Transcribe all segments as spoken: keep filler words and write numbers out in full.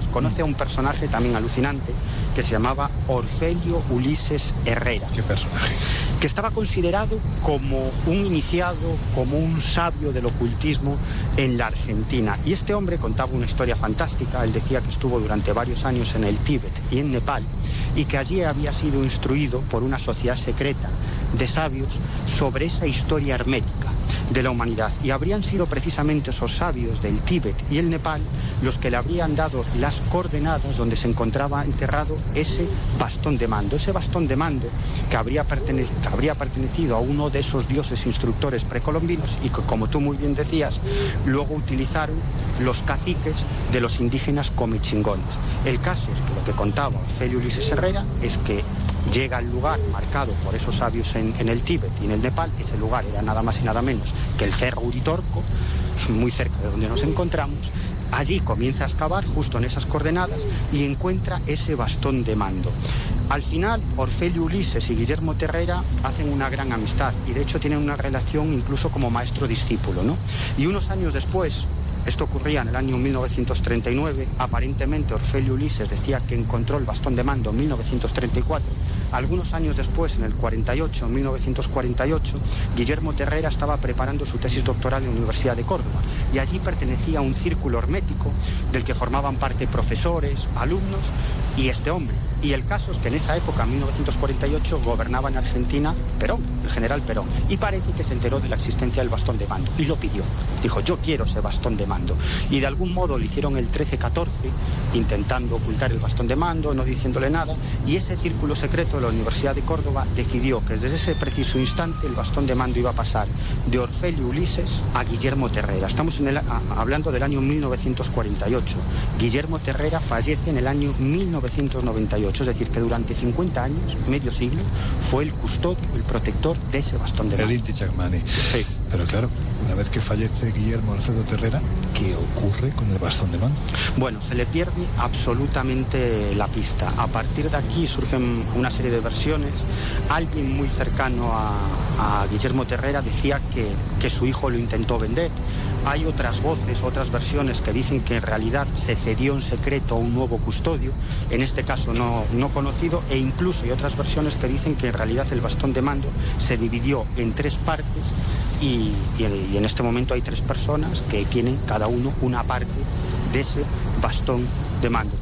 conoce a un personaje también alucinante que se llamaba Orfelio Ulises Herrera. ¿Qué personaje? Que estaba considerado como un iniciado, como un sabio del ocultismo en la Argentina. Y este hombre contaba una historia fantástica. Él decía que estuvo durante varios años en el Tíbet y en Nepal y que allí había sido instruido por una sociedad secreta de sabios sobre esa historia hermética de la humanidad. Y habrían sido precisamente esos sabios del Tíbet y el Nepal los que le habrían dado las coordenadas donde se encontraba enterrado ese bastón de mando. Ese bastón de mando que habría, pertene- que habría pertenecido a uno de esos dioses instructores precolombinos y que, como tú muy bien decías, luego utilizaron los caciques de los indígenas comechingones. El caso es que lo que contaba Orfelio Ulises Herrera es que llega al lugar marcado por esos sabios en, en el Tíbet y en el Nepal. Ese lugar era nada más y nada menos que el Cerro Uritorco, muy cerca de donde nos encontramos. Allí comienza a excavar justo en esas coordenadas y encuentra ese bastón de mando. Al final, Orfelio Ulises y Guillermo Terrera hacen una gran amistad y de hecho tienen una relación incluso como maestro-discípulo, ¿no? Y unos años después, esto ocurría en el año mil novecientos treinta y nueve, aparentemente Orfelio Ulises decía que encontró el bastón de mando en mil novecientos treinta y cuatro. Algunos años después, en el cuarenta y ocho, en mil novecientos cuarenta y ocho, Guillermo Terrera estaba preparando su tesis doctoral en la Universidad de Córdoba y allí pertenecía a un círculo hermético del que formaban parte profesores, alumnos y este hombre. Y el caso es que en esa época, en mil novecientos cuarenta y ocho, gobernaba en Argentina Perón, el general Perón, y parece que se enteró de la existencia del bastón de mando y lo pidió. Dijo, yo quiero ese bastón de mando. Y de algún modo le hicieron el trece catorce, intentando ocultar el bastón de mando, no diciéndole nada, y ese círculo secreto de la Universidad de Córdoba decidió que desde ese preciso instante el bastón de mando iba a pasar de Orfelio Ulises a Guillermo Terrera. Estamos en el, a, hablando del año mil novecientos cuarenta y ocho. Guillermo Terrera fallece en el año mil novecientos noventa y ocho, es decir, que durante cincuenta años, medio siglo, fue el custodio, el protector de ese bastón de mando. El Inti Chacmani. Sí. Pero claro, una vez que fallece Guillermo Alfredo Terrera, ¿qué ocurre con el bastón de mando? Bueno, se le pierde absolutamente la pista. A partir de aquí surgen una serie de versiones. Alguien muy cercano a, a Guillermo Terrera decía que, que su hijo lo intentó vender. Hay otras voces, otras versiones que dicen que en realidad se cedió en secreto a un nuevo custodio, en este caso no, no conocido, e incluso hay otras versiones que dicen que en realidad el bastón de mando se dividió en tres partes y, y, y en este momento hay tres personas que tienen cada uno una parte de ese bastón de mando.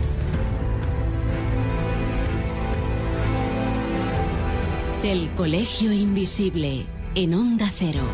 El Colegio Invisible, en Onda Cero.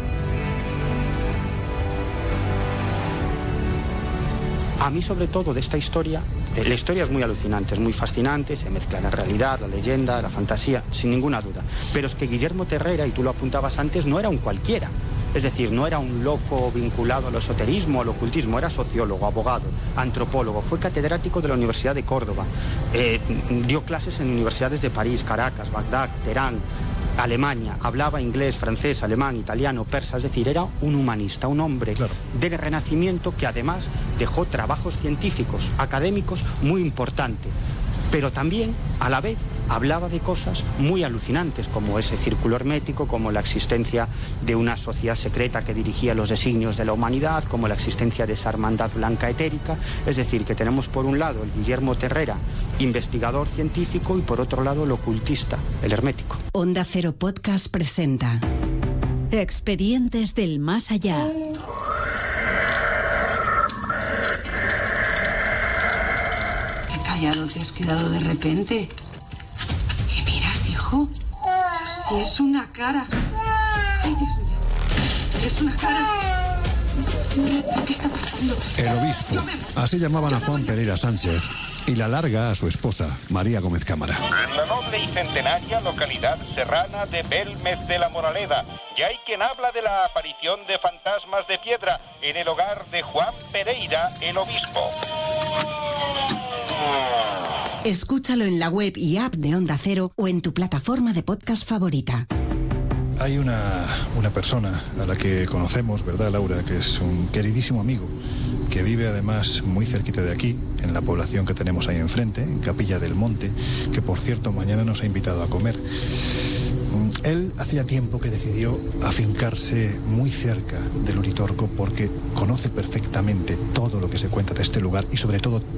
A mí, sobre todo, de esta historia, eh, la historia es muy alucinante, es muy fascinante, se mezcla la realidad, la leyenda, la fantasía, sin ninguna duda. Pero es que Guillermo Terrera, y tú lo apuntabas antes, no era un cualquiera. Es decir, no era un loco vinculado al esoterismo, al ocultismo, era sociólogo, abogado, antropólogo, fue catedrático de la Universidad de Córdoba, eh, dio clases en universidades de París, Caracas, Bagdad, Teherán, Alemania, hablaba inglés, francés, alemán, italiano, persa, es decir, era un humanista, un hombre claro. del Renacimiento que además dejó trabajos científicos, académicos muy importantes, pero también, a la vez, hablaba de cosas muy alucinantes, como ese círculo hermético, como la existencia de una sociedad secreta que dirigía los designios de la humanidad, como la existencia de esa hermandad blanca etérica. Es decir, que tenemos por un lado el Guillermo Terrera, investigador científico, y por otro lado el ocultista, el hermético. Onda Cero Podcast presenta Expedientes del Más Allá. Qué callado te has quedado de repente. ¿Qué miras, hijo? Si es una cara. Ay, Dios mío. Es una cara. ¿Qué está pasando? El obispo. Así llamaban a Juan Pereira Sánchez. Y la larga a su esposa, María Gómez Cámara. En la noble y centenaria localidad serrana de Belmez de la Moraleda, ya hay quien habla de la aparición de fantasmas de piedra en el hogar de Juan Pereira, el obispo. Escúchalo en la web y app de Onda Cero o en tu plataforma de podcast favorita. Hay una, una persona a la que conocemos, ¿verdad, Laura? Que es un queridísimo amigo, que vive además muy cerquita de aquí, en la población que tenemos ahí enfrente, en Capilla del Monte, que por cierto mañana nos ha invitado a comer. Él hacía tiempo que decidió afincarse muy cerca del Uritorco porque conoce perfectamente todo lo que se cuenta de este lugar y sobre todo